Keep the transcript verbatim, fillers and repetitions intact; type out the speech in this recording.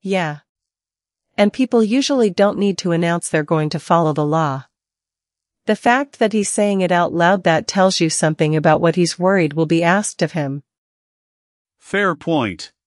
Yeah. And people usually don't need to announce they're going to follow the law. The fact that he's saying it out loud, that tells you something about what he's worried will be asked of him. Fair point.